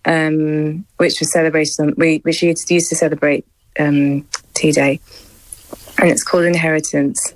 which was celebrated which used to celebrate Tea Day, and it's called Inheritance.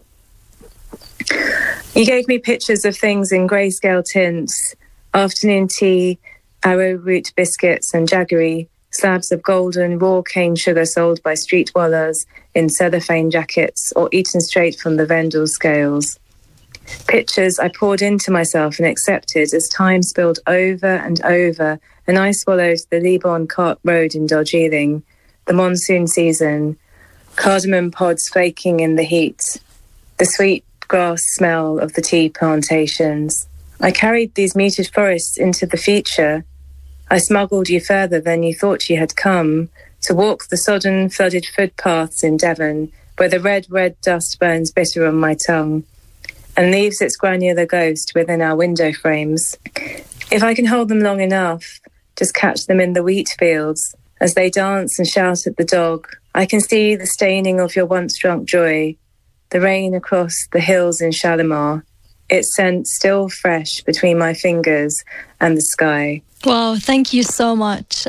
You gave me pictures of things in grayscale tints: afternoon tea, arrowroot biscuits, and jaggery slabs of golden raw cane sugar sold by street wallahs in cellophane jackets or eaten straight from the vendor's scales. Pictures I poured into myself and accepted as time spilled over and over, and I swallowed the Libon Cart Road in Darjeeling, the monsoon season, cardamom pods flaking in the heat, the sweet grass smell of the tea plantations. I carried these muted forests into the future. I smuggled you further than you thought you had come, to walk the sodden, flooded footpaths in Devon, where the red dust burns bitter on my tongue and leaves its granular ghost within our window frames. If I can hold them long enough, just catch them in the wheat fields as they dance and shout at the dog. I can see the staining of your once-drunk joy, the rain across the hills in Shalimar, its scent still fresh between my fingers and the sky. Wow, thank you so much.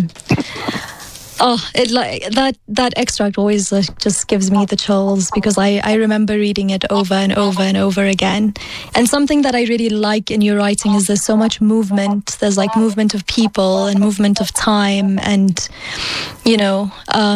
That extract always just gives me the chills, because I remember reading it over and over and over again. And something that I really like in your writing is there's so much movement. There's like movement of people and movement of time. And, you know,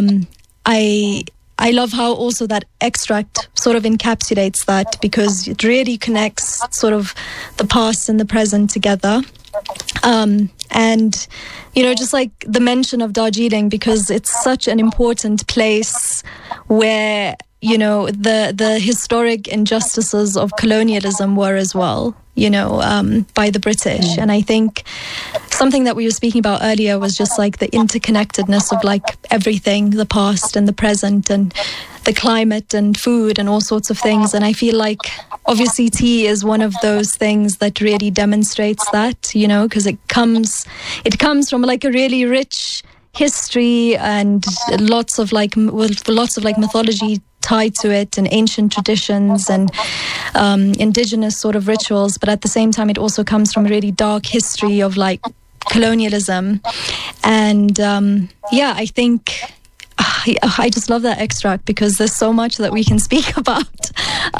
I love how also that extract sort of encapsulates that, because it really connects sort of the past and the present together. And, you know, just like the mention of Darjeeling, because it's such an important place where, you know, the historic injustices of colonialism were as well, you know, by the British. And I think something that we were speaking about earlier was just like the interconnectedness of like everything, the past and the present and the climate and food and all sorts of things. And I feel like obviously tea is one of those things that really demonstrates that, you know, because it comes from like a really rich history and lots of like mythology tied to it and ancient traditions and indigenous sort of rituals. But at the same time, it also comes from a really dark history of like colonialism. And I think I just love that extract because there's so much that we can speak about.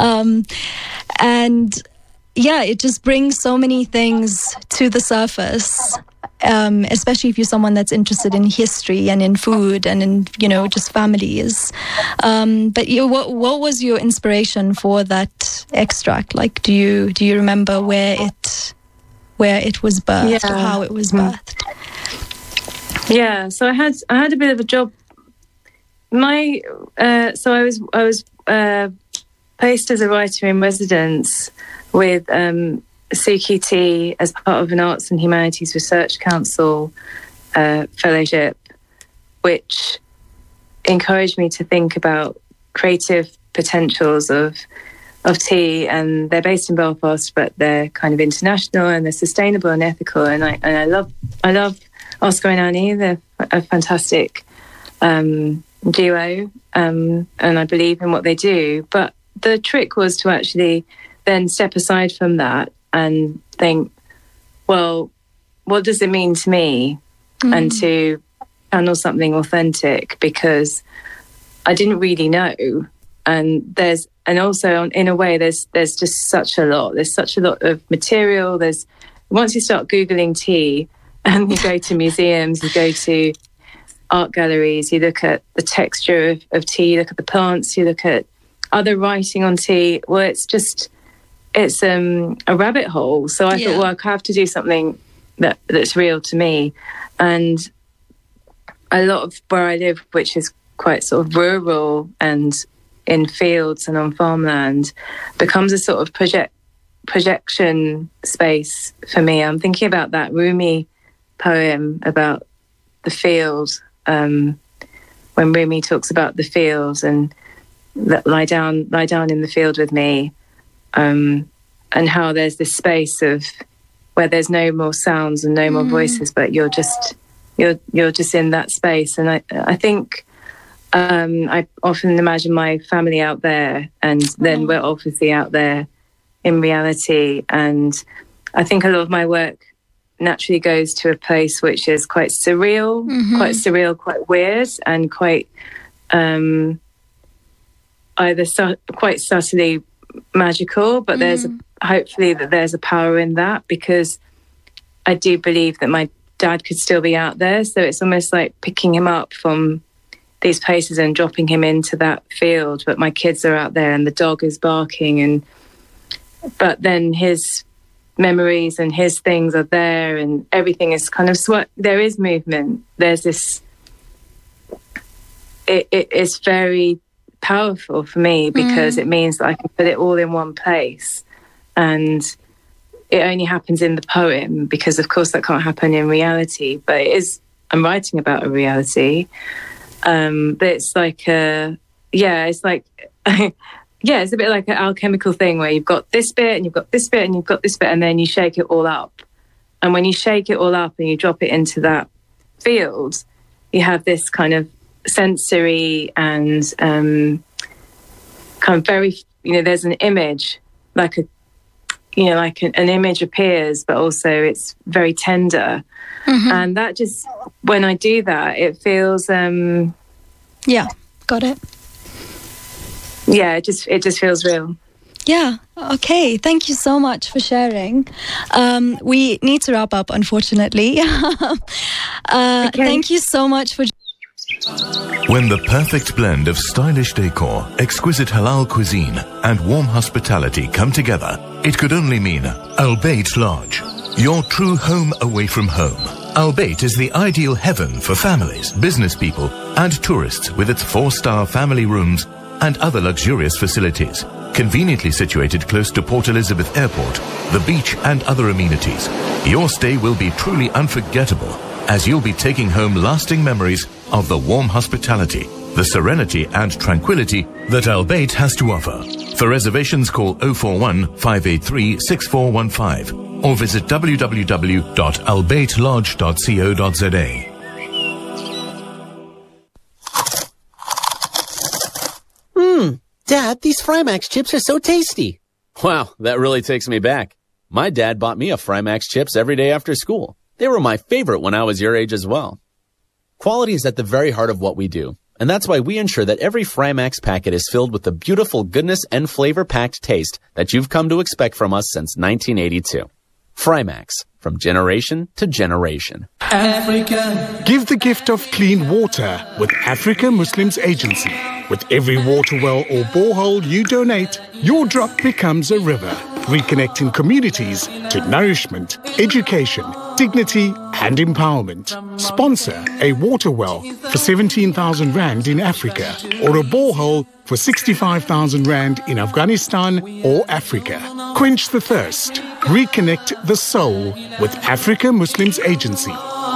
And yeah, it just brings so many things to the surface, especially if you're someone that's interested in history and in food and in, you know, just families. But what was your inspiration for that extract? Like, do you remember where it was birthed or how it was birthed? Yeah, so I had a bit of a job. I was placed as a writer in residence with CQT as part of an Arts and Humanities Research Council fellowship, which encouraged me to think about creative potentials of tea. And they're based in Belfast, but they're kind of international and they're sustainable and ethical. And I love Oscar and Annie. They're a fantastic duo, and I believe in what they do. But the trick was to actually then step aside from that and think, well, what does it mean to me? And to channel something authentic, because I didn't really know. And also in a way, there's just such a lot. There's such a lot of material. Once you start Googling tea and you go to museums, you go to art galleries, you look at the texture of tea, you look at the plants, you look at other writing on tea. Well, it's a rabbit hole. So I thought, well, I have to do something that's real to me. And a lot of where I live, which is quite sort of rural and in fields and on farmland, becomes a sort of projection space for me. I'm thinking about that Rumi poem about the field, when Rumi talks about the fields and that lie down in the field with me, and how there's this space of where there's no more sounds and no more voices, but you're just in that space. And I think I often imagine my family out there, and then we're obviously out there in reality. And I think a lot of my work naturally goes to a place which is quite surreal, quite weird, and quite either quite subtly magical. But there's hopefully there's a power in that, because I do believe that my dad could still be out there. So it's almost like picking him up from these places and dropping him into that field. But my kids are out there and the dog is barking, but then his memories and his things are there, and everything is kind of there is movement. There's this. It's very powerful for me, because it means that I can put it all in one place, and it only happens in the poem, because of course that can't happen in reality. But it is. I'm writing about a reality. But it's like it's like. Yeah, it's a bit like an alchemical thing where you've got this bit and you've got this bit and you've got this bit, and then you shake it all up. And when you shake it all up and you drop it into that field, you have this kind of sensory and kind of very, there's an image, like an image appears, but also it's very tender. And that just, when I do that, it feels... yeah, got it. Yeah, it just feels real. Yeah, okay. Thank you so much for sharing. We need to wrap up, unfortunately. Okay. Thank you so much for... When the perfect blend of stylish decor, exquisite halal cuisine, and warm hospitality come together, it could only mean Al Bayt Lodge, your true home away from home. Al Bayt is the ideal heaven for families, business people, and tourists, with its 4-star family rooms and other luxurious facilities, conveniently situated close to Port Elizabeth Airport, the beach, and other amenities. Your stay will be truly unforgettable, as you'll be taking home lasting memories of the warm hospitality, the serenity and tranquility that Al Bayt has to offer. For reservations, call 041 583 6415 or visit www.albaytlodge.co.za. Dad, these Frymax chips are so tasty. Wow, that really takes me back. My dad bought me a Frymax chips every day after school. They were my favorite when I was your age as well. Quality is at the very heart of what we do, and that's why we ensure that every Frymax packet is filled with the beautiful goodness and flavor-packed taste that you've come to expect from us since 1982. Frymax, from generation to generation. Africa. Give the gift of clean water with Africa Muslims Agency. With every water well or borehole you donate, your drop becomes a river, reconnecting communities to nourishment, education, dignity and empowerment. Sponsor a water well for 17,000 Rand in Africa, or a borehole for 65,000 Rand in Afghanistan or Africa. Quench the thirst. Reconnect the soul with Africa Muslims Agency.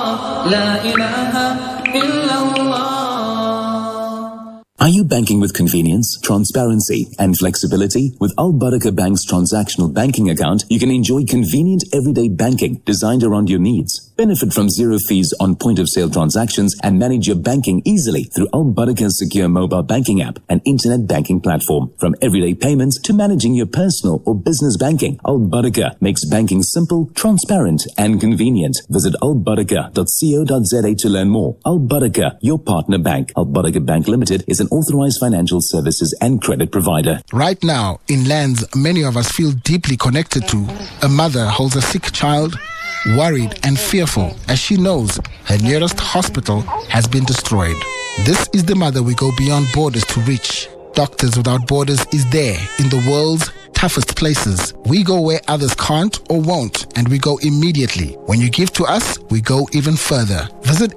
Are you banking with convenience, transparency, and flexibility? With Al Barakah Bank's transactional banking account, you can enjoy convenient everyday banking designed around your needs. Benefit from zero fees on point-of-sale transactions and manage your banking easily through Al Barakah's secure mobile banking app and internet banking platform. From everyday payments to managing your personal or business banking, Al Barakah makes banking simple, transparent, and convenient. Visit albarakah.co.za to learn more. Al Barakah, your partner bank. Al Barakah Bank Limited is an authorized financial services and credit provider. Right now, in lands many of us feel deeply connected to, a mother holds a sick child, worried and fearful as she knows her nearest hospital has been destroyed. This is the mother we go beyond borders to reach. Doctors Without Borders is there in the world's toughest places. We go where others can't or won't, and we go immediately. When you give to us, we go even further. Visit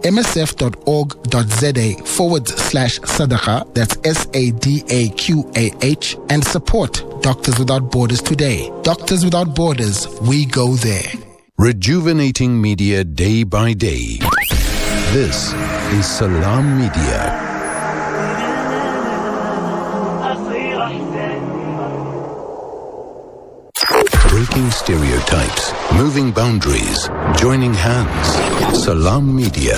msf.org.za/sadaqa, that's SADAQAH, and support Doctors Without Borders today. Doctors Without Borders, we go there. Rejuvenating media day by day. This is Salam Media. Breaking stereotypes, moving boundaries, joining hands. Salam Media.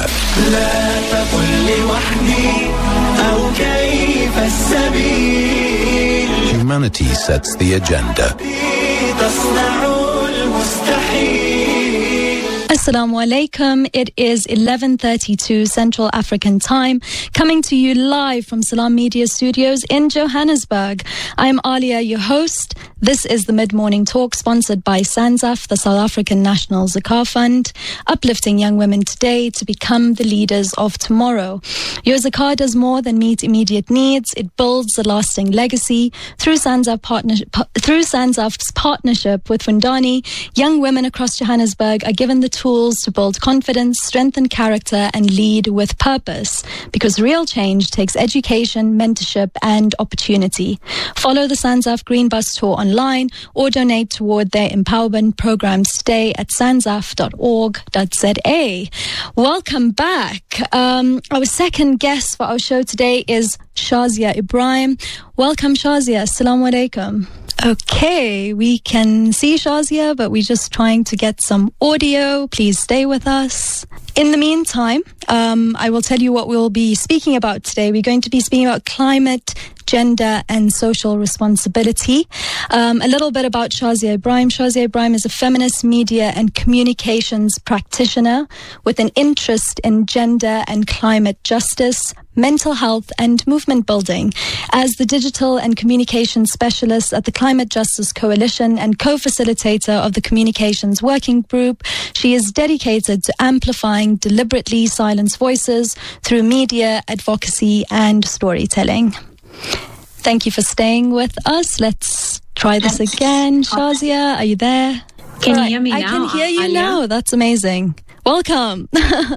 Humanity sets the agenda. Assalamu alaikum. It is 11:32 Central African Time, coming to you live from Salam Media Studios in Johannesburg. I'm Alia, your host. This is the Mid-Morning Talk, sponsored by SANZAF, the South African National Zakah Fund, uplifting young women today to become the leaders of tomorrow. Your zakah does more than meet immediate needs. It builds a lasting legacy. Through SANZAF's partnership with Fundani, young women across Johannesburg are given the tools to build confidence, strengthen character, and lead with purpose. Because real change takes education, mentorship, and opportunity. Follow the SANZAF Green Bus Tour online or donate toward their empowerment programs today at sanzaf.org.za. Welcome back. Our second guest for our show today is Shazia Ibrahim. Welcome, Shazia. Assalamu alaikum. Okay, we can see Shazia, but we're just trying to get some audio. Please stay with us. In the meantime, I will tell you what we'll be speaking about today. We're going to be speaking about climate, gender, and social responsibility. A little bit about Shazia Ibrahim. Shazia Ibrahim is a feminist media and communications practitioner with an interest in gender and climate justice, mental health, and movement building. As the digital and communications specialist at the Climate Justice Coalition and co-facilitator of the Communications Working Group, she is dedicated to amplifying deliberately silenced voices through media, advocacy, and storytelling. Thank you for staying with us. Let's try this again. Shazia, are you there? Can you hear me now? I can hear you now. That's amazing. Welcome.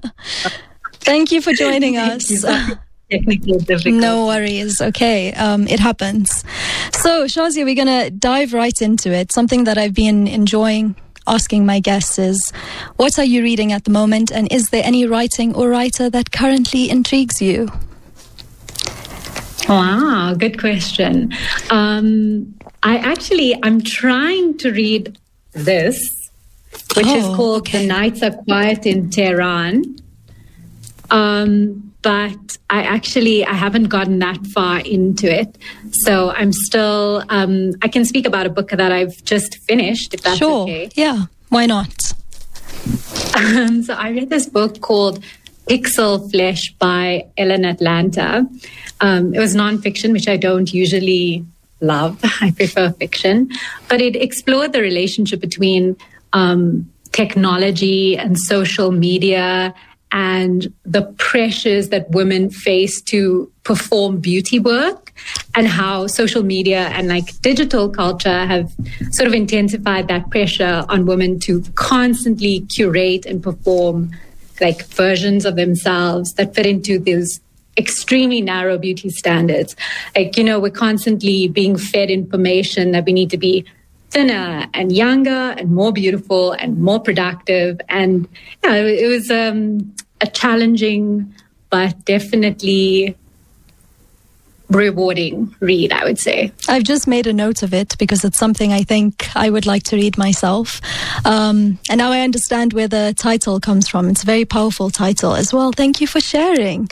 Thank you for joining us. Technical difficulty. No worries. Okay. It happens. So, Shazia, we're going to dive right into it. Something that I've been enjoying asking my guests is, what are you reading at the moment? And is there any writing or writer that currently intrigues you? Wow, good question. I'm trying to read this, which is called The Nights Are Quiet in Tehran. But I haven't gotten that far into it. So I'm still, I can speak about a book that I've just finished, if that's okay. Sure, yeah, why not? So I read this book called Pixel Flesh by Ellen Atlanta. It was nonfiction, which I don't usually love. I prefer fiction. But it explored the relationship between technology and social media and the pressures that women face to perform beauty work, and how social media and digital culture have sort of intensified that pressure on women to constantly curate and perform versions of themselves that fit into these extremely narrow beauty standards. We're constantly being fed information that we need to be thinner and younger and more beautiful and more productive. And it was a challenging but definitely rewarding read, I would say. I've just made a note of it because it's something I think I would like to read myself. And now I understand where the title comes from. It's a very powerful title as well. Thank you for sharing.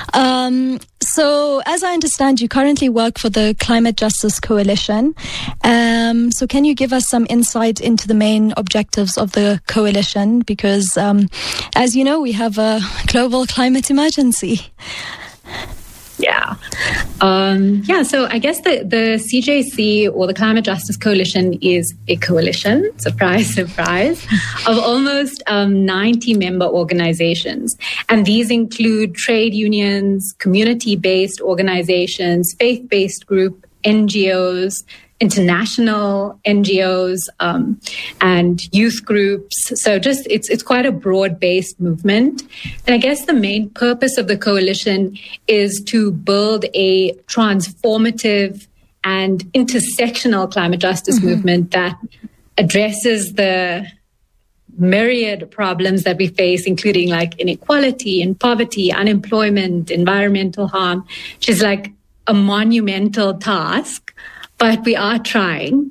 So as I understand, you currently work for the Climate Justice Coalition. So can you give us some insight into the main objectives of the coalition? Because as you know, we have a global climate emergency. Yeah. So I guess the CJC, or the Climate Justice Coalition, is a coalition, surprise, surprise, of almost 90 member organizations. And these include trade unions, community-based organizations, faith-based group, NGOs, international NGOs, and youth groups. So just it's quite a broad-based movement. And I guess the main purpose of the coalition is to build a transformative and intersectional climate justice movement that addresses the myriad problems that we face, including inequality and poverty, unemployment, environmental harm, which is a monumental task. But we are trying.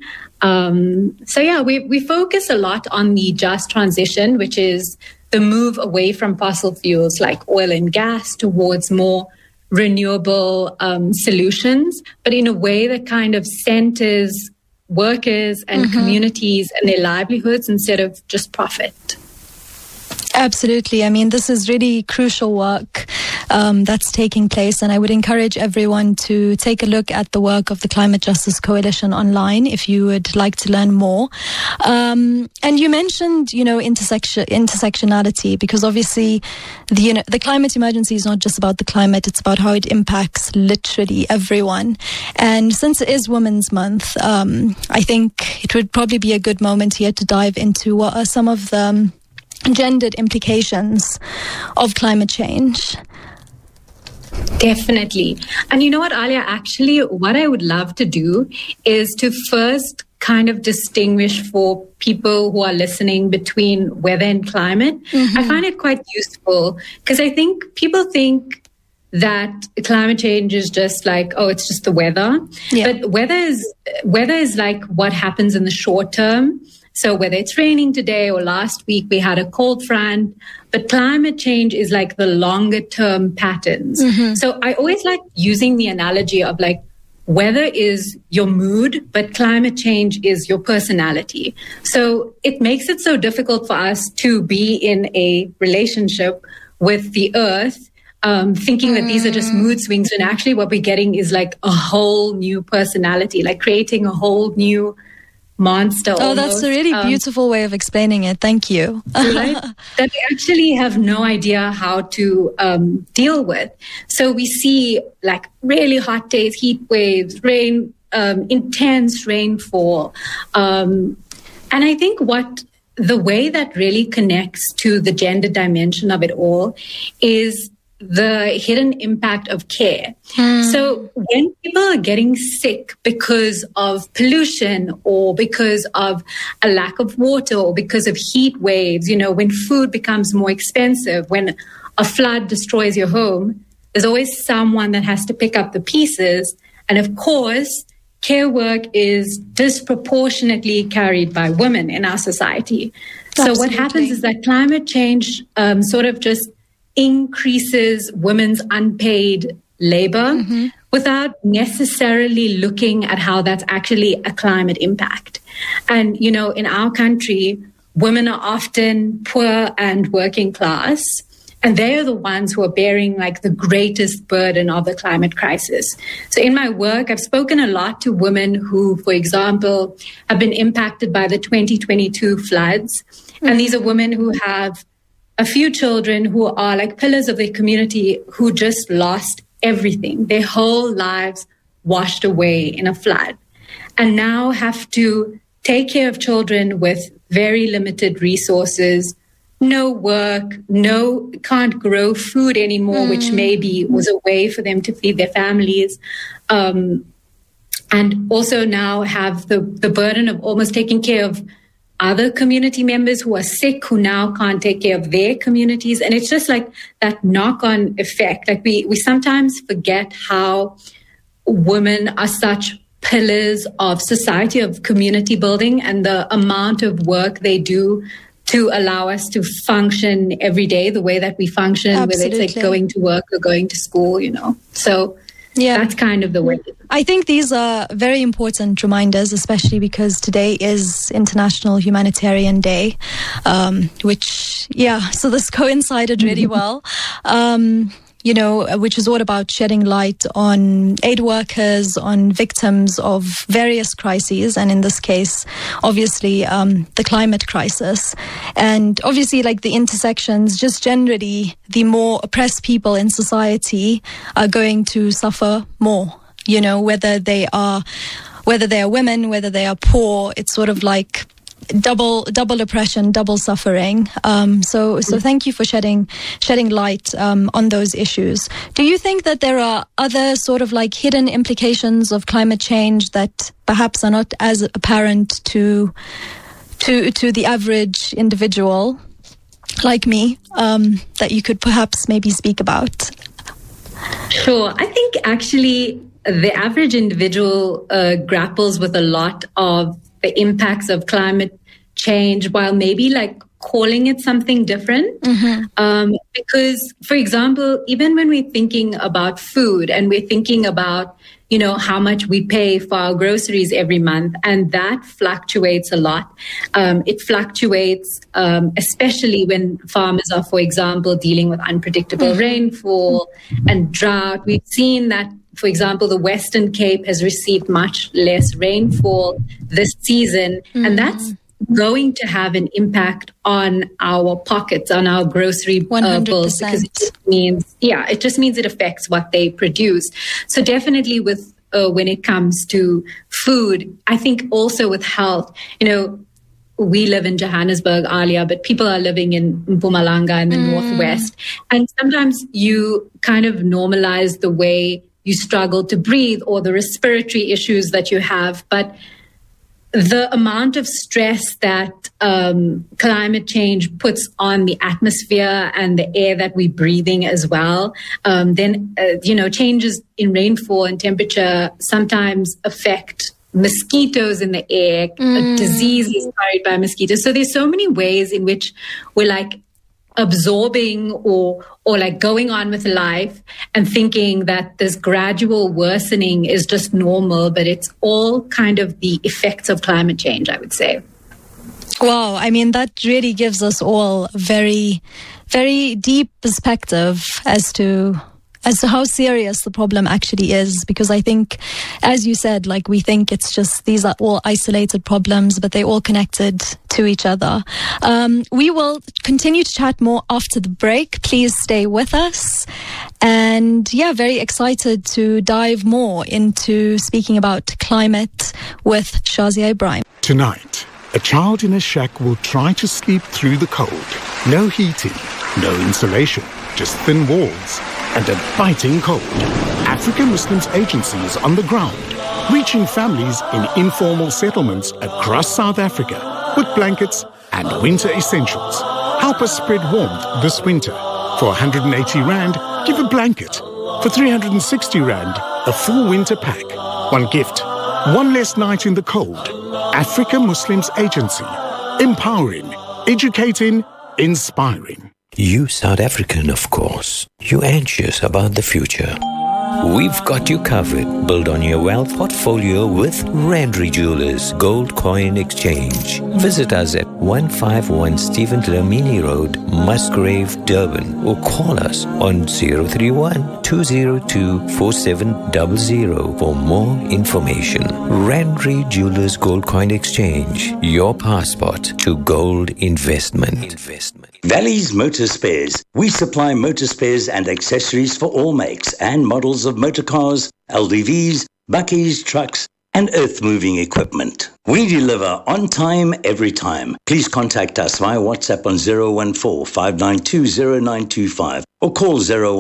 We focus a lot on the just transition, which is the move away from fossil fuels like oil and gas towards more renewable solutions, but in a way that kind of centers workers and communities and their livelihoods instead of just profit. Absolutely. I mean, this is really crucial work that's taking place, and I would encourage everyone to take a look at the work of the Climate Justice Coalition online if you would like to learn more. And you mentioned, intersectionality, because obviously the climate emergency is not just about the climate, it's about how it impacts literally everyone. And since it is Women's Month, I think it would probably be a good moment here to dive into what are some of the gendered implications of climate change. Definitely. And you know what, Alia, actually, what I would love to do is to first kind of distinguish for people who are listening between weather and climate. Mm-hmm. I find it quite useful because I think people think that climate change is just like, oh, it's just the weather. Yeah. But weather is like what happens in the short term. So whether it's raining today or last week, we had a cold front, but climate change is like the longer term patterns. Mm-hmm. So I always like using the analogy of like weather is your mood, but climate change is your personality. So it makes it so difficult for us to be in a relationship with the earth, thinking that these are just mood swings, when actually what we're getting is like a whole new personality, like creating a whole new monster. Oh, that's a really beautiful way of explaining it. Thank you. Right? That we actually have no idea how to deal with. So we see like really hot days, heat waves, rain, intense rainfall. And I think the way that really connects to the gender dimension of it all is the hidden impact of care. So when people are getting sick because of pollution or because of a lack of water or because of heat waves, when food becomes more expensive, when a flood destroys your home, there's always someone that has to pick up the pieces. And of course, care work is disproportionately carried by women in our society. Absolutely. So what happens is that climate change sort of just increases women's unpaid labor without necessarily looking at how that's actually a climate impact. And, in our country, women are often poor and working class, and they are the ones who are bearing like the greatest burden of the climate crisis. So in my work, I've spoken a lot to women who, for example, have been impacted by the 2022 floods. And these are women who have a few children who are like pillars of their community who just lost everything, their whole lives washed away in a flood, and now have to take care of children with very limited resources, no work, can't grow food anymore, which maybe was a way for them to feed their families. And also now have the burden of almost taking care of other community members who are sick, who now can't take care of their communities. And it's just like that knock-on effect. Like we sometimes forget how women are such pillars of society, of community building, and the amount of work they do to allow us to function every day the way that we function, Absolutely. Whether it's like going to work or going to school, So yeah, that's kind of the way. I think these are very important reminders, especially because today is International Humanitarian Day, so this coincided really well. Which is all about shedding light on aid workers, on victims of various crises, and in this case, obviously, the climate crisis. And obviously, like the intersections, just generally, the more oppressed people in society are going to suffer more, whether they are women, whether they are poor, it's sort of like double oppression, double suffering. So thank you for shedding light on those issues. Do you think that there are other sort of like hidden implications of climate change that perhaps are not as apparent to the average individual like me, that you could perhaps maybe speak about? Sure. I think actually the average individual grapples with a lot of the impacts of climate change while maybe like calling it something different. Because, for example, even when we're thinking about food and we're thinking about, how much we pay for our groceries every month. And that fluctuates a lot. It fluctuates, especially when farmers are, for example, dealing with unpredictable rainfall and drought. We've seen that, for example, the Western Cape has received much less rainfall this season, and that's going to have an impact on our pockets, on our grocery bills, because it just means it affects what they produce. So definitely with when it comes to food, I think also with health, we live in Johannesburg, Alia, but people are living in Mpumalanga in the Northwest. And sometimes you kind of normalize the way you struggle to breathe or the respiratory issues that you have. But the amount of stress that climate change puts on the atmosphere and the air that we're breathing as well, then changes in rainfall and temperature sometimes affect mosquitoes in the air. Diseases carried by mosquitoes. So there's so many ways in which we're like absorbing or like going on with life and thinking that this gradual worsening is just normal, but it's all kind of the effects of climate change, I would say. Wow, I mean, that really gives us all a very, very deep perspective as to how serious the problem actually is, because I think, as you said, like we think it's just these are all isolated problems, but they're all connected to each other. We will continue to chat more after the break. Please stay with us. And very excited to dive more into speaking about climate with Shazia Ibrahim. Tonight, a child in a shack will try to sleep through the cold. No heating, no insulation, just thin walls and a biting cold. African Muslims Agency is on the ground, reaching families in informal settlements across South Africa with blankets and winter essentials. Help us spread warmth this winter. For 180 Rand, give a blanket. For 360 Rand, a full winter pack. One gift, one less night in the cold. African Muslims Agency. Empowering, educating, inspiring. You South African, of course. You anxious about the future. We've got you covered. Build on your wealth portfolio with Randry Jewelers Gold Coin Exchange. Visit us at 151 Stephen Dlamini Road, Musgrave, Durban, or call us on 031-202-4700 for more information. Randry Jewelers Gold Coin Exchange, your passport to gold investment. Valley's Motor Spares. We supply motor spares and accessories for all makes and models of motor cars, LDVs, bakkies, trucks, and earth-moving equipment. We deliver on time, every time. Please contact us via WhatsApp on 014-592-0925 or call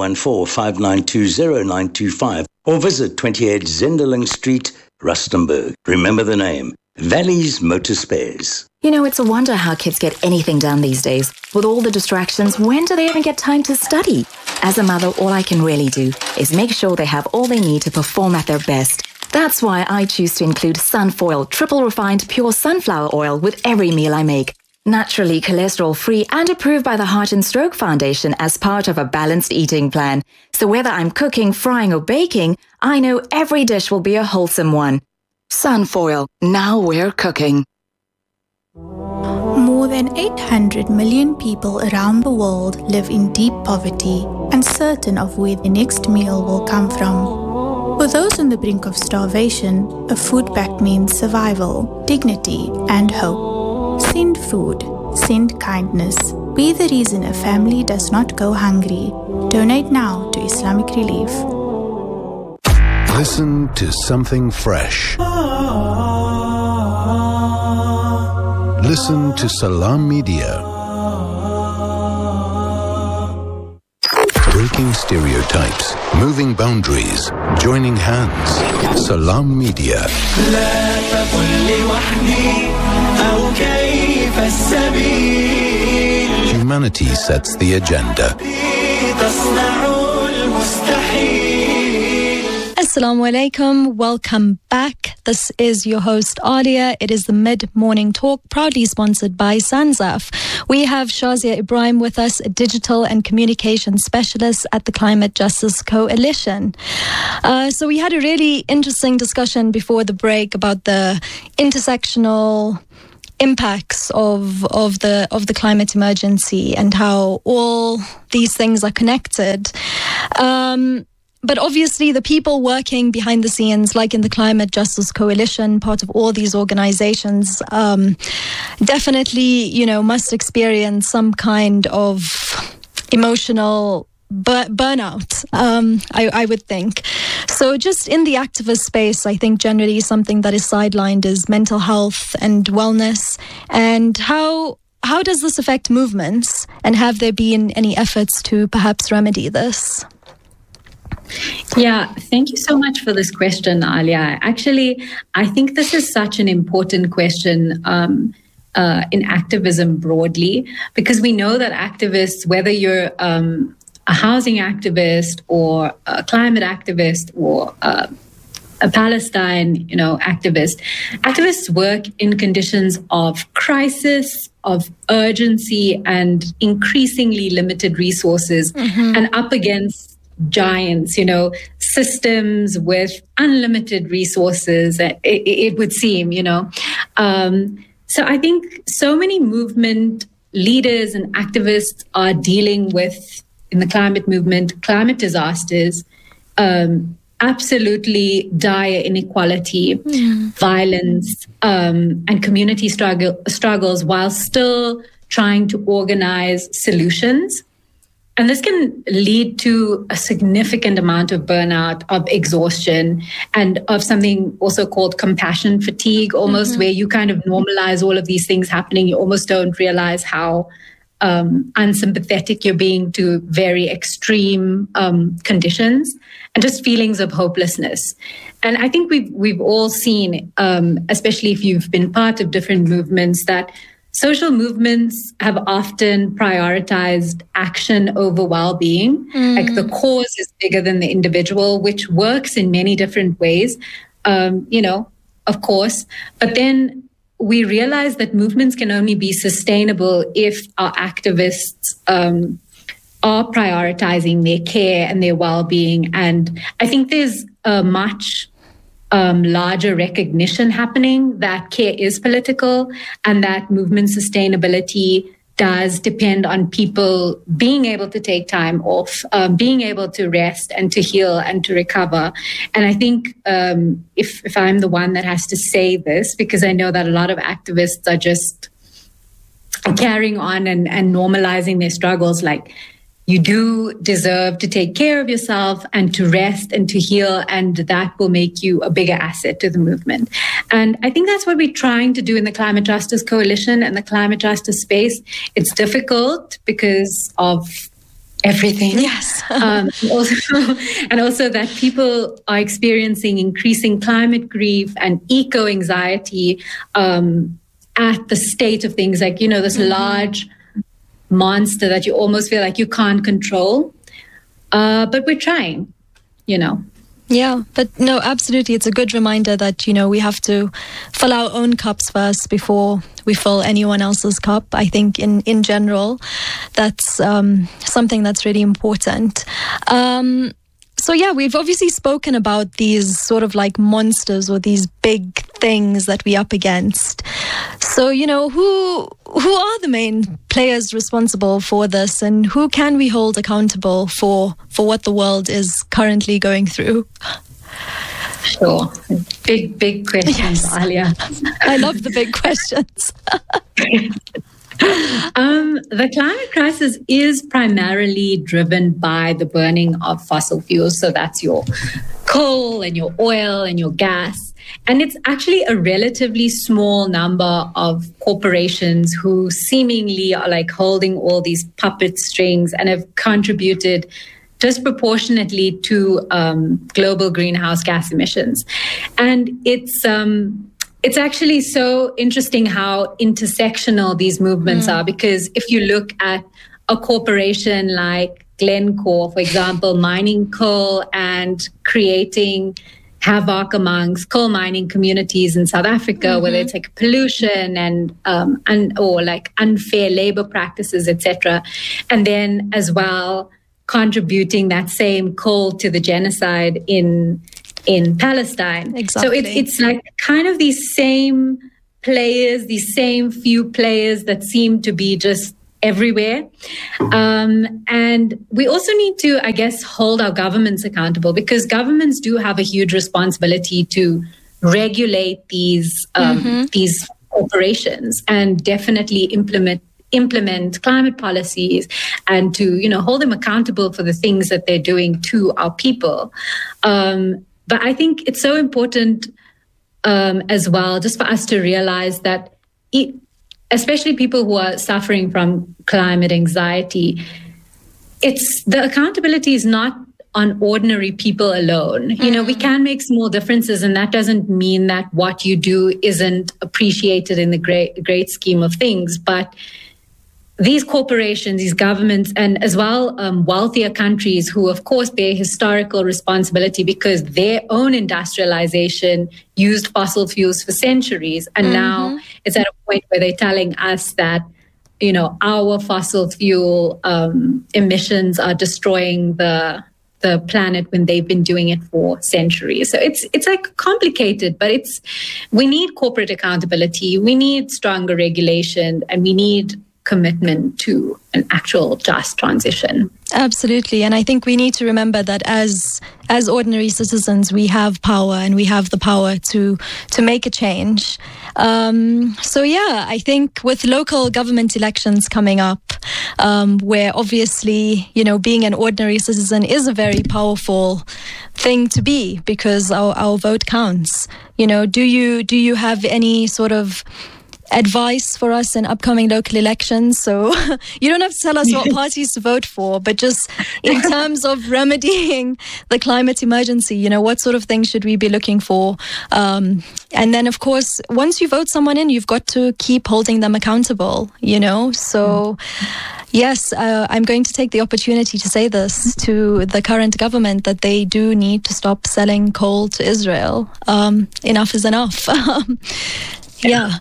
014-592-0925 or visit 28 Zenderling Street, Rustenburg. Remember the name, Valley's Motor Spares. It's a wonder how kids get anything done these days. With all the distractions, when do they even get time to study? As a mother, all I can really do is make sure they have all they need to perform at their best. That's why I choose to include Sunfoil, triple refined pure sunflower oil with every meal I make. Naturally cholesterol-free and approved by the Heart and Stroke Foundation as part of a balanced eating plan. So whether I'm cooking, frying or baking, I know every dish will be a wholesome one. Sunfoil, now we're cooking. More than 800 million people around the world live in deep poverty, uncertain of where the next meal will come from. For those on the brink of starvation, a food pact means survival, dignity, and hope. Send food, send kindness. Be the reason a family does not go hungry. Donate now to Islamic Relief. Listen to something fresh. Listen to Salam Media. Breaking stereotypes, moving boundaries, joining hands. Salam Media. Humanity sets the agenda. A Assalamu alaikum. Welcome back. This is your host, Alia. It is the Mid-Morning Talk, proudly sponsored by Sanzaf. We have Shazia Ibrahim with us, a digital and communication specialist at the Climate Justice Coalition. So we had a really interesting discussion before the break about the intersectional impacts of the climate emergency and how all these things are connected. But obviously, the people working behind the scenes, like in the Climate Justice Coalition, part of all these organizations, definitely, must experience some kind of emotional burnout, I would think. So just in the activist space, I think generally something that is sidelined is mental health and wellness. And how does this affect movements? And have there been any efforts to perhaps remedy this? Yeah, thank you so much for this question, Alia. Actually, I think this is such an important question in activism broadly, because we know that activists, whether you're a housing activist or a climate activist or a Palestine, activists work in conditions of crisis, of urgency, and increasingly limited resources, and up against giants, systems with unlimited resources, it would seem, So I think so many movement leaders and activists are dealing with, in the climate movement, climate disasters, absolutely dire inequality, violence, and community struggles while still trying to organize solutions. And this can lead to a significant amount of burnout, of exhaustion, and of something also called compassion fatigue, almost where you kind of normalize all of these things happening. You almost don't realize how unsympathetic you're being to very extreme conditions, and just feelings of hopelessness. And I think we've all seen, especially if you've been part of different movements, that social movements have often prioritized action over well-being. Like the cause is bigger than the individual, which works in many different ways, of course. But then we realize that movements can only be sustainable if our activists are prioritizing their care and their well-being. And I think there's a much larger recognition happening that care is political and that movement sustainability does depend on people being able to take time off, being able to rest and to heal and to recover. And I think if I'm the one that has to say this, because I know that a lot of activists are just carrying on and normalizing their struggles, like, you do deserve to take care of yourself and to rest and to heal, and that will make you a bigger asset to the movement. And I think that's what we're trying to do in the Climate Justice Coalition and the climate justice space. It's difficult because of everything. Yes. And also that people are experiencing increasing climate grief and eco-anxiety at the state of things, like, this large monster that you almost feel like you can't control. But we're trying, Yeah, but no, absolutely. It's a good reminder that, we have to fill our own cups first before we fill anyone else's cup. I think in general, that's something that's really important. So yeah, we've obviously spoken about these sort of like monsters or these big things that we're up against. So, who are the main players responsible for this, and who can we hold accountable for what the world is currently going through? Sure. Big questions, yes. Alia. I love the big questions. The climate crisis is primarily driven by the burning of fossil fuels. So that's your coal and your oil and your gas. And it's actually a relatively small number of corporations who seemingly are like holding all these puppet strings and have contributed disproportionately to global greenhouse gas emissions. And it's actually so interesting how intersectional these movements are, because if you look at a corporation like Glencore, for example, mining coal and creating havoc amongst coal mining communities in South Africa, whether it's like pollution and or like unfair labor practices, etc. And then as well contributing that same coal to the genocide in Palestine. Exactly. So it's like kind of these same players, these same few players that seem to be just everywhere. And we also need to, I guess, hold our governments accountable, because governments do have a huge responsibility to regulate these operations and definitely implement climate policies and to, hold them accountable for the things that they're doing to our people. But I think it's so important as well, just for us to realize that especially people who are suffering from climate anxiety, the accountability is not on ordinary people alone. We can make small differences, and that doesn't mean that what you do isn't appreciated in the great scheme of things. But these corporations, these governments, and as well wealthier countries who, of course, bear historical responsibility because their own industrialization used fossil fuels for centuries. And now it's at a point where they're telling us that, our fossil fuel emissions are destroying the planet when they've been doing it for centuries. So it's like complicated, but we need corporate accountability, we need stronger regulation, and we need commitment to an actual just transition. Absolutely. And I think we need to remember that as ordinary citizens, we have power, and we have the power to make a change. I think with local government elections coming up, where obviously, being an ordinary citizen is a very powerful thing to be, because our vote counts. Do you have any sort of advice for us in upcoming local elections? So you don't have to tell us what parties to vote for, but just in terms of remedying the climate emergency, what sort of things should we be looking for? And then, of course, once you vote someone in, you've got to keep holding them accountable, So yes, I'm going to take the opportunity to say this to the current government, that they do need to stop selling coal to Israel. Enough is enough. Yeah.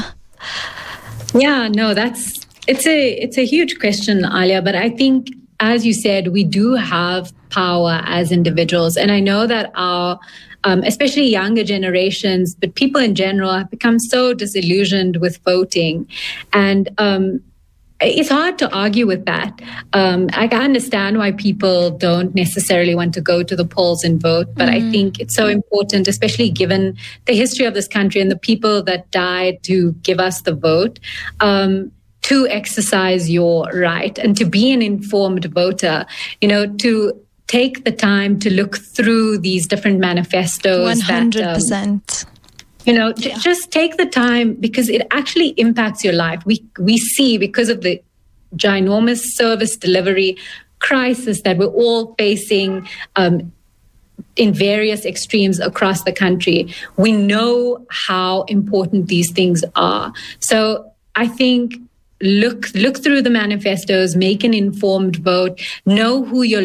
Yeah, no, it's a huge question, Alia, but I think, as you said, we do have power as individuals. And I know that our, especially younger generations, but people in general, have become so disillusioned with voting. And it's hard to argue with that. I can understand why people don't necessarily want to go to the polls and vote, but I think it's so important, especially given the history of this country and the people that died to give us the vote, to exercise your right and to be an informed voter, to take the time to look through these different manifestos. 100%. Just take the time, because it actually impacts your life. We see, because of the ginormous service delivery crisis that we're all facing in various extremes across the country, we know how important these things are. So I think look through the manifestos, make an informed vote, know who the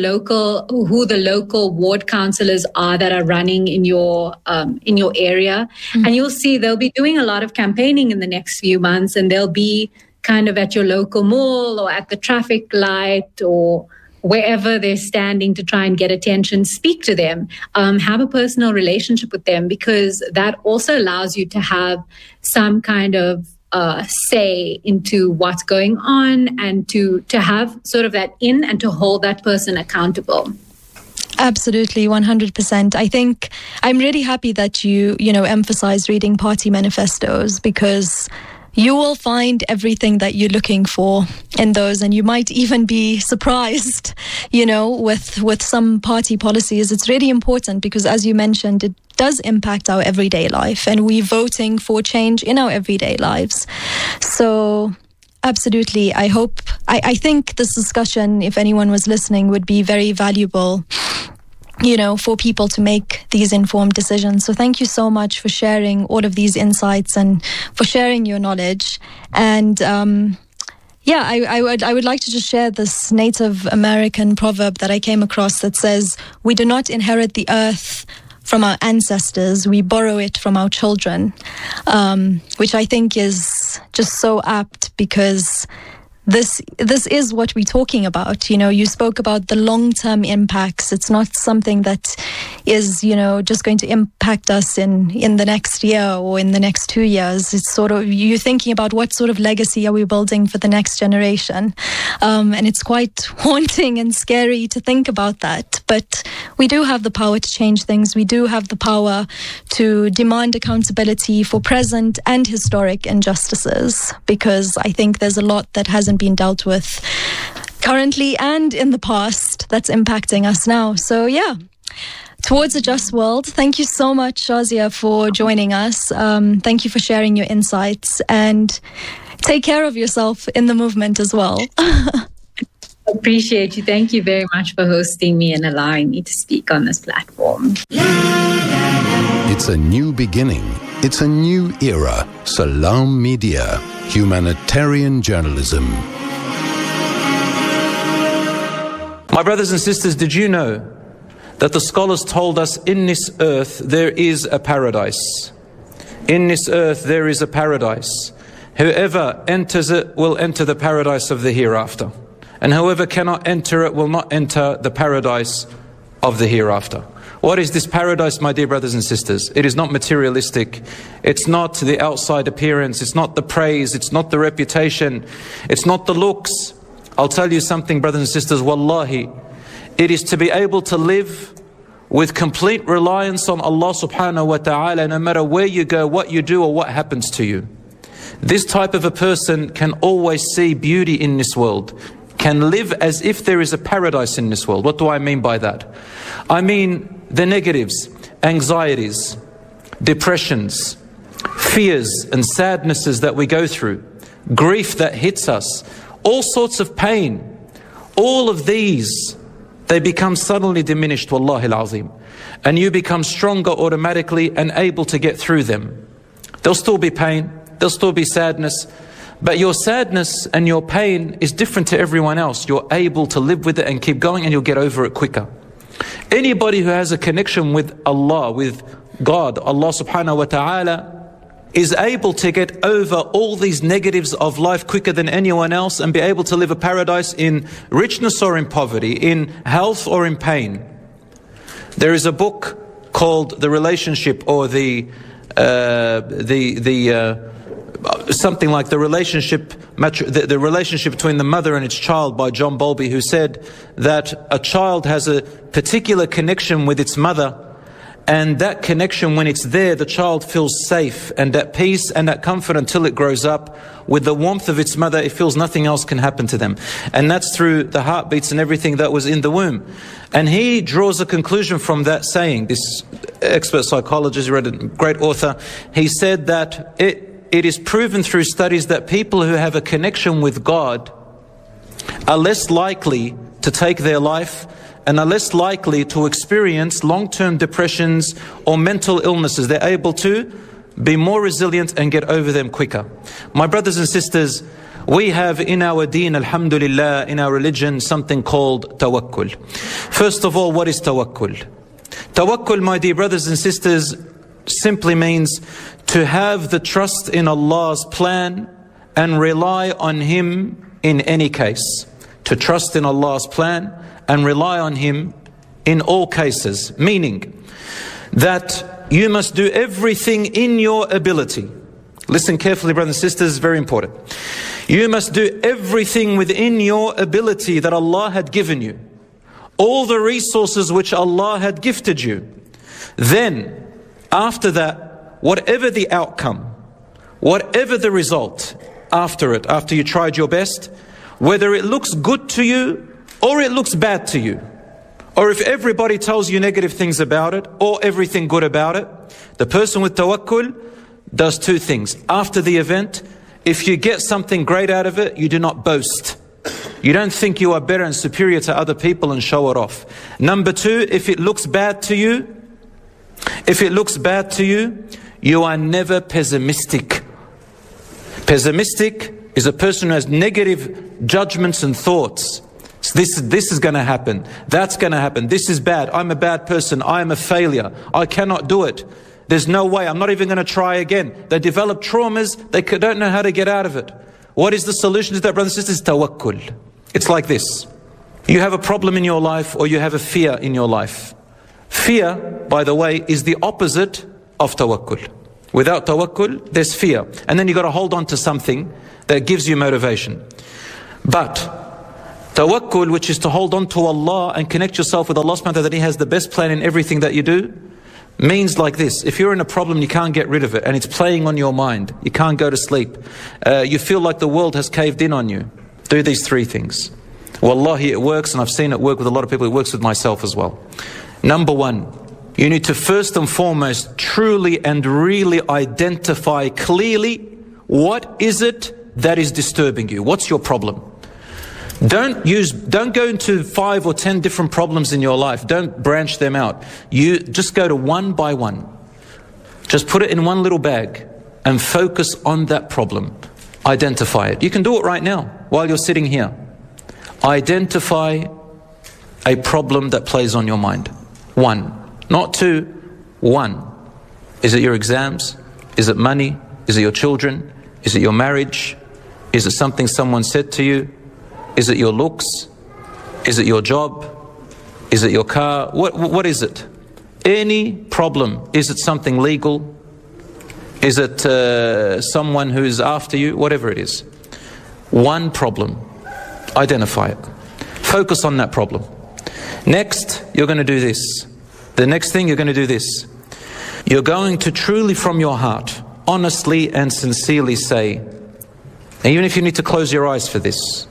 local ward councillors are that are running in your area. And you'll see they'll be doing a lot of campaigning in the next few months, and they'll be kind of at your local mall or at the traffic light or wherever they're standing to try and get attention. Speak to them, have a personal relationship with them, because that also allows you to have some kind of say into what's going on, and to have sort of that in, and to hold that person accountable. Absolutely, 100%. I think I'm really happy that you emphasize reading party manifestos, because you will find everything that you're looking for in those, and you might even be surprised, with some party policies. It's really important because, as you mentioned, it does impact our everyday life, and we're voting for change in our everyday lives. So absolutely, I think this discussion, if anyone was listening, would be very valuable, for people to make these informed decisions. So thank you so much for sharing all of these insights and for sharing your knowledge. And Yeah, I would like to just share this Native American proverb that I came across that says, "We do not inherit the earth from our ancestors, we borrow it from our children," which I think is just so apt, because this is what we're talking about. You know, you spoke about the long-term impacts. It's not something that is, you know, just going to impact us in the next year or in the next 2 years. It's sort of, you're thinking about what sort of legacy are we building for the next generation. And it's quite haunting and scary to think about that. But we do have the power to change things. We do have the power to demand accountability for present and historic injustices, because I think there's a lot that hasn't been dealt with currently and in the past that's impacting us now. So yeah, towards a just world. Thank you so much, Shazia, for joining us. Thank you for sharing your insights, and take care of yourself in the movement as well. Appreciate you. Thank you very much for hosting me and allowing me to speak on this platform. It's a new beginning. It's a new era. Salam Media, humanitarian journalism. My brothers and sisters, did you know that the scholars told us in this earth there is a paradise? In this earth there is a paradise. Whoever enters it will enter the paradise of the hereafter. And whoever cannot enter it will not enter the paradise of the hereafter. What is this paradise, my dear brothers and sisters? It is not materialistic. It's not the outside appearance. It's not the praise. It's not the reputation. It's not the looks. I'll tell you something, brothers and sisters, wallahi, it is to be able to live with complete reliance on Allah subhanahu wa ta'ala, no matter where you go, what you do, or what happens to you. This type of a person can always see beauty in this world, can live as if there is a paradise in this world. What do I mean by that? I mean the negatives, anxieties, depressions, fears and sadnesses that we go through, grief that hits us, all sorts of pain, all of these, they become suddenly diminished, wallahi al-azim. And you become stronger automatically and able to get through them. There'll still be pain, there'll still be sadness, but your sadness and your pain is different to everyone else. You're able to live with it and keep going, and you'll get over it quicker. Anybody who has a connection with Allah, with God, Allah subhanahu wa ta'ala, is able to get over all these negatives of life quicker than anyone else and be able to live a paradise in richness or in poverty, in health or in pain. There is a book called The Relationship, or something like the relationship between the mother and its child, by John Bowlby, who said that a child has a particular connection with its mother, and that connection, when it's there, the child feels safe and at peace and at comfort until it grows up. With the warmth of its mother, it feels nothing else can happen to them. And that's through the heartbeats and everything that was in the womb. And he draws a conclusion from that saying, this expert psychologist, read a great author, he said that it is proven through studies that people who have a connection with God are less likely to take their life and are less likely to experience long-term depressions or mental illnesses. They're able to be more resilient and get over them quicker. My brothers and sisters, we have in our deen, alhamdulillah, in our religion, something called tawakkul. First of all, what is tawakkul? Tawakkul, my dear brothers and sisters, simply means to have the trust in Allah's plan and rely on Him in any case. To trust in Allah's plan and rely on Him in all cases. Meaning that you must do everything in your ability. Listen carefully, brothers and sisters, very important. You must do everything within your ability that Allah had given you. All the resources which Allah had gifted you. Then, after that, whatever the outcome, whatever the result after it, after you tried your best, whether it looks good to you or it looks bad to you, or if everybody tells you negative things about it or everything good about it, the person with tawakkul does two things. After the event, if you get something great out of it, you do not boast. You don't think you are better and superior to other people and show it off. Number two, if it looks bad to you, you are never pessimistic. Pessimistic is a person who has negative judgments and thoughts. So this is going to happen. That's going to happen. This is bad. I'm a bad person. I am a failure. I cannot do it. There's no way. I'm not even going to try again. They develop traumas. They don't know how to get out of it. What is the solution to that, brothers and sisters? Tawakkul. It's like this. You have a problem in your life, or you have a fear in your life. Fear, by the way, is the opposite of tawakkul. Without tawakkul, there's fear. And then you've got to hold on to something that gives you motivation. But tawakkul, which is to hold on to Allah and connect yourself with Allah subhanahu wa ta'ala, that He has the best plan in everything that you do, means like this. If you're in a problem, you can't get rid of it, and it's playing on your mind, you can't go to sleep, you feel like the world has caved in on you, do these three things. Wallahi, it works, and I've seen it work with a lot of people. It works with myself as well. Number one, you need to first and foremost truly and really identify clearly what is it that is disturbing you. What's your problem? Don't go into 5 or 10 different problems in your life. Don't branch them out. You just go to one by one. Just put it in one little bag and focus on that problem. Identify it. You can do it right now while you're sitting here. Identify a problem that plays on your mind. One, not two, one. Is it your exams? Is it money? Is it your children? Is it your marriage? Is it something someone said to you? Is it your looks? Is it your job? Is it your car? What is it? Any problem. Is it something legal? Is it someone who's after you? Whatever it is. One problem. Identify it. Focus on that problem. Next, you're going to do this. The next thing, you're going to do this. You're going to truly from your heart, honestly and sincerely say, and even if you need to close your eyes for this,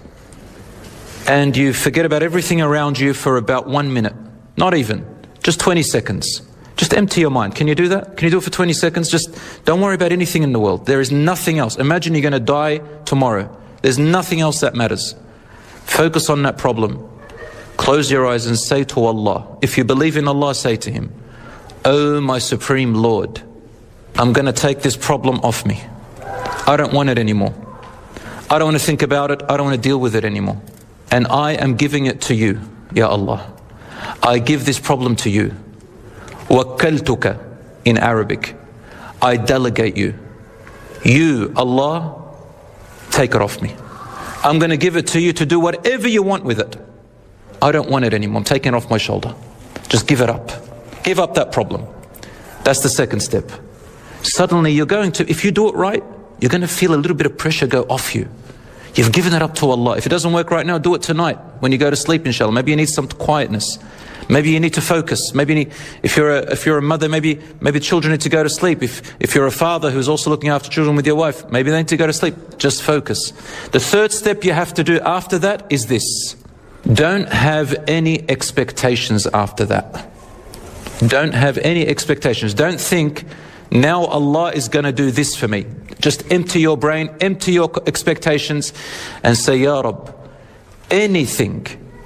and you forget about everything around you for about 1 minute, not even, just 20 seconds. Just empty your mind. Can you do that? Can you do it for 20 seconds? Just don't worry about anything in the world. There is nothing else. Imagine you're going to die tomorrow. There's nothing else that matters. Focus on that problem. Close your eyes and say to Allah, if you believe in Allah, say to Him, "Oh my Supreme Lord, I'm going to take this problem off me. I don't want it anymore. I don't want to think about it. I don't want to deal with it anymore. And I am giving it to you, Ya Allah. I give this problem to you. Wakkaltuka in Arabic. I delegate you. You, Allah, take it off me. I'm going to give it to you to do whatever you want with it. I don't want it anymore. I'm taking it off my shoulder. Just give it up. Give up that problem." That's the second step. Suddenly you're going to, if you do it right, you're going to feel a little bit of pressure go off you. You've given it up to Allah. If it doesn't work right now, do it tonight when you go to sleep, inshallah. Maybe you need some quietness. Maybe you need to focus. Maybe you need, if you're a mother, maybe children need to go to sleep. If you're a father who's also looking after children with your wife, maybe they need to go to sleep. Just focus. The third step you have to do after that is this. Don't have any expectations after that. Don't have any expectations. Don't think, now Allah is going to do this for me. Just empty your brain, empty your expectations, and say, "Ya Rabb, anything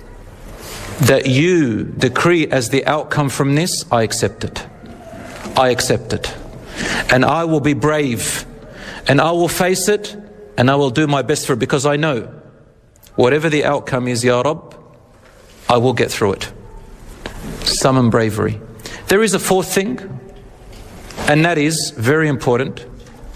that you decree as the outcome from this, I accept it. I accept it. And I will be brave, and I will face it, and I will do my best for it, because I know whatever the outcome is, Ya Rabb, I will get through it." Summon bravery. There is a fourth thing, and that is very important.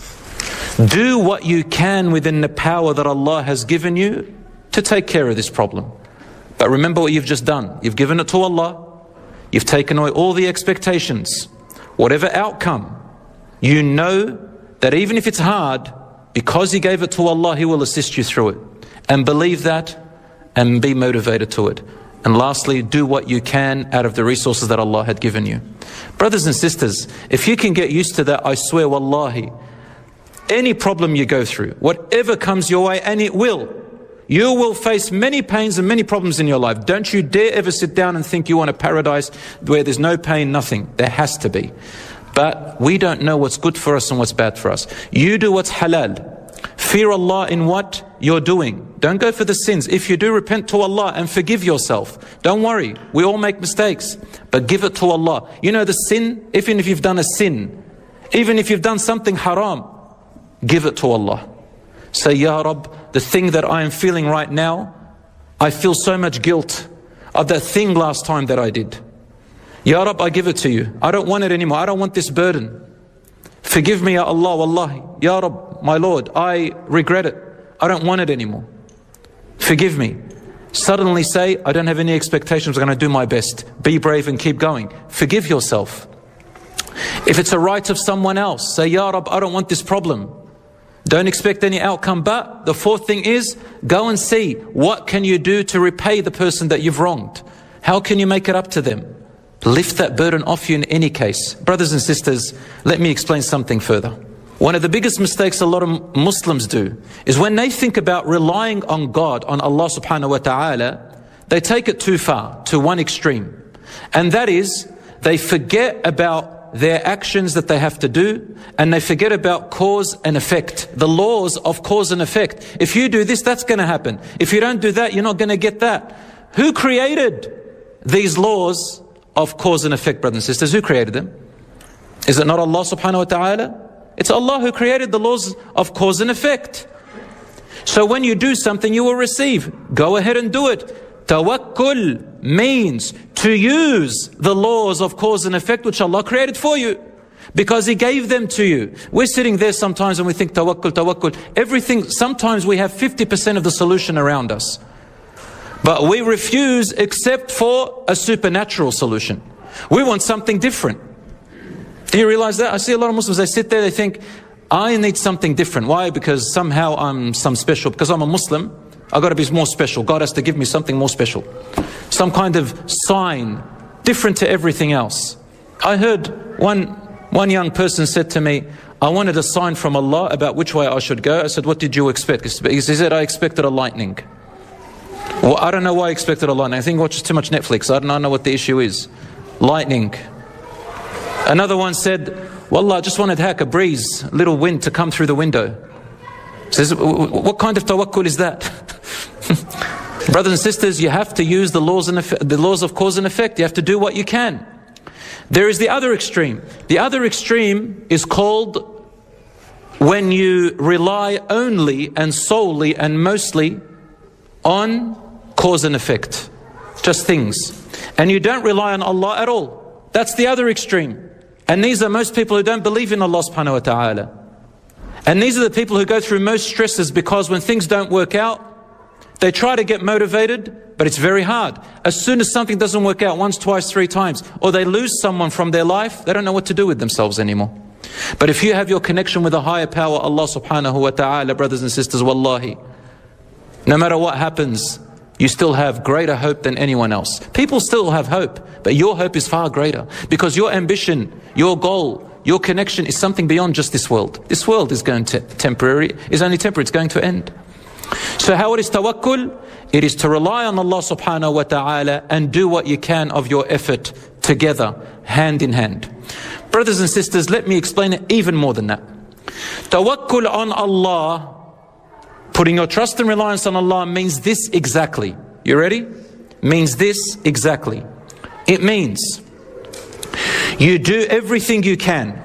Do what you can within the power that Allah has given you to take care of this problem. But remember what you've just done. You've given it to Allah. You've taken away all the expectations. Whatever outcome, you know that even if it's hard, because you gave it to Allah, He will assist you through it. And believe that and be motivated to it. And lastly, do what you can out of the resources that Allah had given you. Brothers and sisters, if you can get used to that, I swear, wallahi, any problem you go through, whatever comes your way, and it will, you will face many pains and many problems in your life. Don't you dare ever sit down and think you want a paradise where there's no pain, nothing. There has to be. But we don't know what's good for us and what's bad for us. You do what's halal. Fear Allah in what you're doing. Don't go for the sins. If you do, repent to Allah and forgive yourself. Don't worry. We all make mistakes. But give it to Allah. You know the sin, even if you've done a sin, even if you've done something haram, give it to Allah. Say, Ya Rab, the thing that I am feeling right now, I feel so much guilt of that thing last time that I did. Ya Rab, I give it to you. I don't want it anymore. I don't want this burden. Forgive me, Ya Allah, Wallahi. Ya Rab, my Lord, I regret it. I don't want it anymore. Forgive me. Suddenly say, I don't have any expectations, I'm going to do my best. Be brave and keep going. Forgive yourself. If it's a right of someone else, say, Ya Rab, I don't want this problem. Don't expect any outcome. But the fourth thing is, go and see what can you do to repay the person that you've wronged. How can you make it up to them? Lift that burden off you in any case. Brothers and sisters, let me explain something further. One of the biggest mistakes a lot of Muslims do is when they think about relying on God, on Allah subhanahu wa ta'ala, they take it too far, to one extreme. And that is, they forget about their actions that they have to do, and they forget about cause and effect, the laws of cause and effect. If you do this, that's going to happen. If you don't do that, you're not going to get that. Who created these laws of cause and effect, brothers and sisters? Who created them? Is it not Allah subhanahu wa ta'ala? It's Allah who created the laws of cause and effect. So when you do something, you will receive. Go ahead and do it. Tawakkul means to use the laws of cause and effect which Allah created for you, because He gave them to you. We're sitting there sometimes and we think tawakkul, tawakkul. Everything, sometimes we have 50% of the solution around us. But we refuse except for a supernatural solution. We want something different. Do you realize that? I see a lot of Muslims, they sit there, they think, I need something different. Why? Because somehow I'm some special. Because I'm a Muslim, I've got to be more special. God has to give me something more special. Some kind of sign, different to everything else. I heard one young person said to me, I wanted a sign from Allah about which way I should go. I said, what did you expect? He said, I expected a lightning. Well, I don't know why I expected a lightning. I think he watches too much Netflix. I don't know what the issue is. Lightning. Another one said, Wallah, I just wanted a breeze, a little wind to come through the window. Says, what kind of tawakkul is that? Brothers and sisters, you have to use the laws of cause and effect. You have to do what you can. There is the other extreme. The other extreme is called when you rely only and solely and mostly on cause and effect. Just things. And you don't rely on Allah at all. That's the other extreme. And these are most people who don't believe in Allah subhanahu wa ta'ala. And these are the people who go through most stresses, because when things don't work out, they try to get motivated, but it's very hard. As soon as something doesn't work out once, twice, three times, or they lose someone from their life, they don't know what to do with themselves anymore. But if you have your connection with a higher power, Allah subhanahu wa ta'ala, brothers and sisters, wallahi, no matter what happens, you still have greater hope than anyone else. People still have hope, but your hope is far greater, because your ambition, your goal, your connection is something beyond just this world. This world is going to is only temporary, it's going to end. So how it is tawakkul? It is to rely on Allah subhanahu wa ta'ala and do what you can of your effort together, hand in hand. Brothers and sisters, let me explain it even more than that. Tawakkul on Allah, putting your trust and reliance on Allah, means this exactly. You ready? Means this exactly. It means you do everything you can.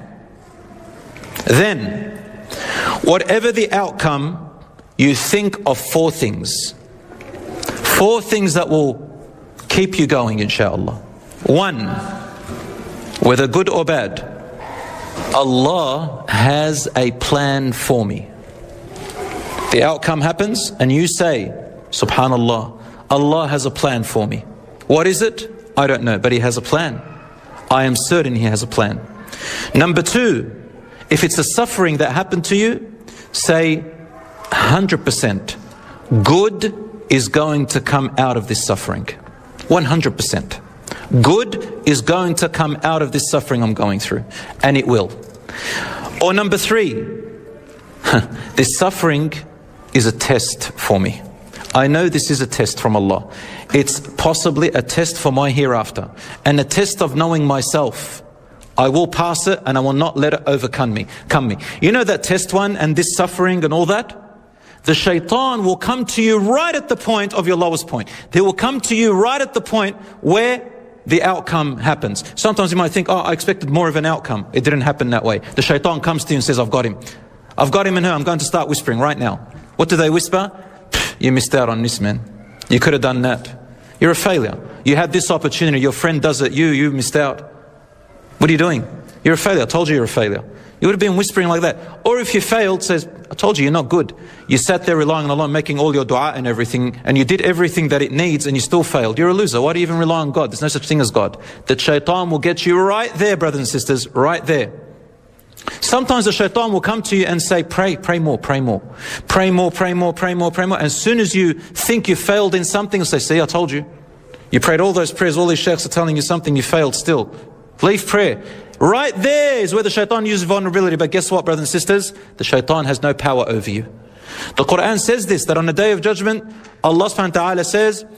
Then, whatever the outcome, you think of four things. Four things that will keep you going, inshallah. One, whether good or bad, Allah has a plan for me. The outcome happens and you say, Subhanallah, Allah has a plan for me. What is it? I don't know, but He has a plan. I am certain He has a plan. Number two, if it's a suffering that happened to you, say 100% good is going to come out of this suffering. 100%. Good is going to come out of this suffering I'm going through, and it will. Or number three, this suffering is a test for me. I know this is a test from Allah. It's possibly a test for my hereafter, and a test of knowing myself. I will pass it and I will not let it overcome me. You know that test one and this suffering and all that? The shaitan will come to you right at the point of your lowest point. They will come to you right at the point where the outcome happens. Sometimes you might think, oh, I expected more of an outcome. It didn't happen that way. The shaitan comes to you and says, I've got him. I've got him in her. I'm going to start whispering right now. What do they whisper? You missed out on this, man. You could have done that. You're a failure. You had this opportunity. Your friend does it. You missed out. What are you doing? You're a failure. I told you you're a failure. You would have been whispering like that. Or if you failed, says, I told you you're not good. You sat there relying on Allah, making all your dua and everything, and you did everything that it needs and you still failed. You're a loser. Why do you even rely on God? There's no such thing as God. The shaitan will get you right there, brothers and sisters, right there. Sometimes the shaitan will come to you and say, pray more, pray more. Pray more, pray more, pray more, pray more. And as soon as you think you failed in something, he'll say, see, I told you. You prayed all those prayers, all these sheikhs are telling you something, you failed still. Leave prayer. Right there is where the shaitan uses vulnerability. But guess what, brothers and sisters? The shaitan has no power over you. The Quran says this, that on the Day of Judgment, Allah subhanahu wa ta'ala says,